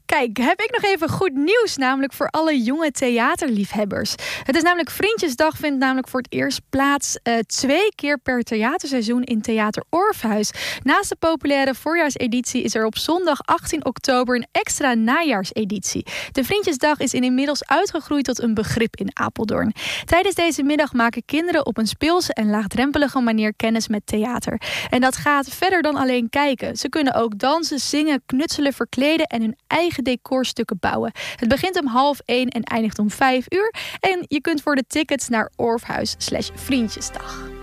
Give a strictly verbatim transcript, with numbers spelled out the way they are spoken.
Kijk, heb ik nog even goed nieuws, namelijk voor alle jonge theaterliefhebbers. Het is namelijk Vriendjesdag, vindt namelijk voor het eerst plaats uh, twee keer per theaterseizoen in Theater Orpheus. Naast de populaire voorjaarseditie is er op zondag achttien oktober een extra najaarseditie. De Vriendjesdag is inmiddels uitgegroeid tot een begrip in Apeldoorn. Tijdens deze middag maken kinderen op een speelse en laagdrempelige manier kennis met theater. En dat gaat verder dan alleen kijken. Ze kunnen ook dansen, zingen, knutselen, verkleden en hun eigen decorstukken bouwen. Het begint om half één en eindigt om vijf uur. En je kunt voor de tickets naar Orpheus slash Vriendjesdag.